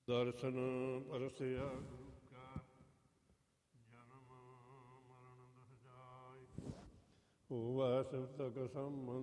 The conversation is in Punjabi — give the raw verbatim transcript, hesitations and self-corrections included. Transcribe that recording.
ਦਰਸ਼ਨ ਪਰਸਿਆ ਗੁਰੂ ਕਾ ਜਨਮ ਮਰਨ ਦੁਖ ਜਾਇ। ਹੋਵੈ ਸਿਵ ਤਕ ਸੰਬੰਧ